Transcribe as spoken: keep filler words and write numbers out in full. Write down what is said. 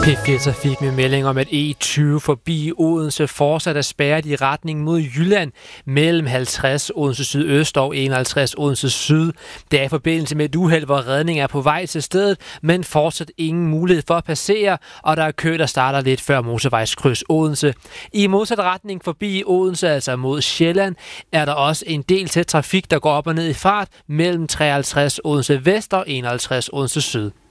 P fire Trafik med melding om, at E tyve forbi Odense fortsat er spærret i retning mod Jylland mellem halvtreds Odense Sydøst og enoghalvtreds Odense Syd. Det er i forbindelse med et uheld, hvor redning er på vej til stedet, men fortsat ingen mulighed for at passere, og der er kø, der starter lidt før motorvejskryds Odense. I modsat retning forbi Odense, altså mod Sjælland, er der også en del til trafik, der går op og ned i fart mellem treoghalvtreds Odense Vest og enoghalvtreds Odense Syd.